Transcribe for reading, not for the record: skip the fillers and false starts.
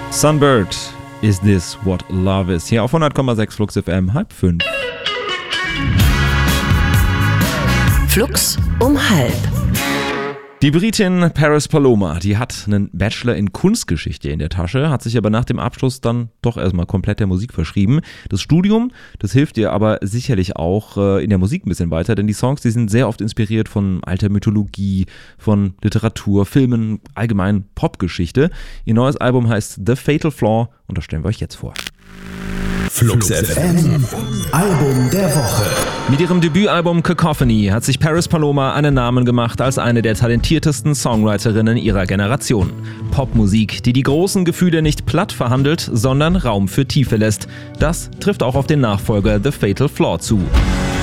Sunbird, Is This What Love Is? Hier auf 100,6 Flux FM, 4:30. Flux um 4:30. Die Britin Paris Paloma, die hat einen Bachelor in Kunstgeschichte in der Tasche, hat sich aber nach dem Abschluss dann doch erstmal komplett der Musik verschrieben. Das Studium, das hilft ihr aber sicherlich auch in der Musik ein bisschen weiter, denn die Songs, die sind sehr oft inspiriert von alter Mythologie, von Literatur, Filmen, allgemein Popgeschichte. Ihr neues Album heißt The Fatal Flaw und das stellen wir euch jetzt vor. Flux FM, Album der Woche. Mit ihrem Debütalbum Cacophony hat sich Paris Paloma einen Namen gemacht als eine der talentiertesten Songwriterinnen ihrer Generation. Popmusik, die die großen Gefühle nicht platt verhandelt, sondern Raum für Tiefe lässt. Das trifft auch auf den Nachfolger The Fatal Flaw zu.